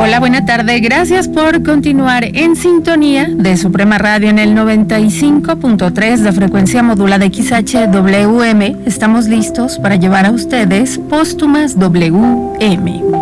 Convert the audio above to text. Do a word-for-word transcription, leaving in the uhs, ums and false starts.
Hola, buena tarde. Gracias por continuar en sintonía de Suprema Radio en el noventa y cinco punto tres de frecuencia modulada X H W M. Estamos listos para llevar a ustedes Póstumas W M.